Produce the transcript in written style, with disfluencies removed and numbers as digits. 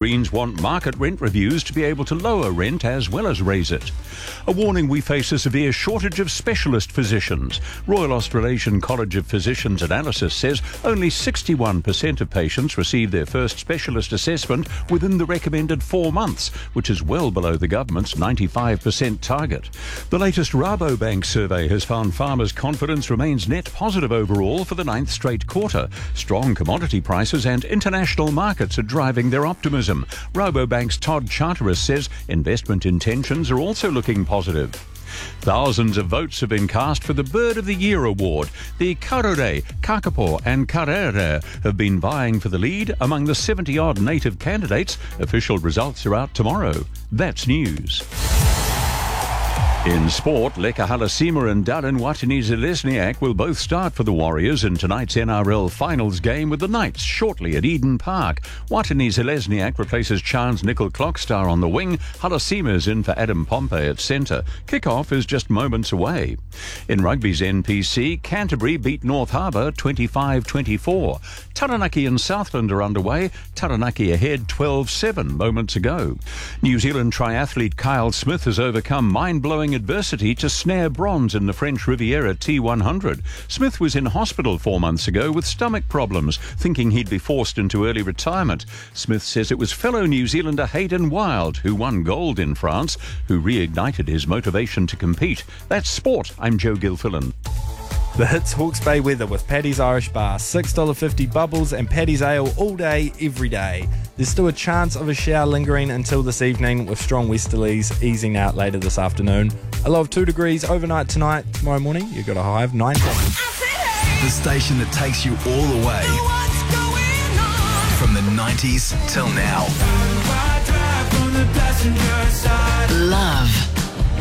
Greens want market rent reviews to be able to lower rent as well as raise it. A warning: we face a severe shortage of specialist physicians. Royal Australasian College of Physicians analysis says only 61% of patients receive their first specialist assessment within the recommended 4 months, which is well below the government's 95% target. The latest Rabobank survey has found farmers' confidence remains net positive overall for the 9th straight quarter. Strong commodity prices and international markets are driving their optimism. Rabobank's Todd Charteris says investment intentions are also looking positive. Thousands of votes have been cast for the Bird of the Year award. The Karore, Kakapo and Karere have been vying for the lead among the 70-odd native candidates. Official results are out tomorrow. That's news. In sport, Leka Halasima and Darren Watene-Zelezniak will both start for the Warriors in tonight's NRL Finals game with the Knights shortly at Eden Park. Watene-Zelezniak replaces Chance Nickel-Clockstar on the wing. Halasima's in for Adam Pompey at centre. Kick-off is just moments away. In rugby's NPC, Canterbury beat North Harbour 25-24. Taranaki and Southland are underway. Taranaki ahead 12-7 moments ago. New Zealand triathlete Kyle Smith has overcome mind-blowing adversity to snare bronze in the French Riviera T100. Smith was in hospital 4 months ago with stomach problems, thinking he'd be forced into early retirement. Smith says it was fellow New Zealander Hayden Wild, who won gold in France, who reignited his motivation to compete. That's sport. I'm Joe Gilfillan. The Hits Hawke's Bay weather with Paddy's Irish Bar, $6.50 bubbles and Paddy's Ale all day, every day. There's still a chance of a shower lingering until this evening, with strong westerlies easing out later this afternoon. A low of 2 degrees overnight tonight. Tomorrow morning, you've got a high of 19. The station that takes you all the way. From the 90s till now.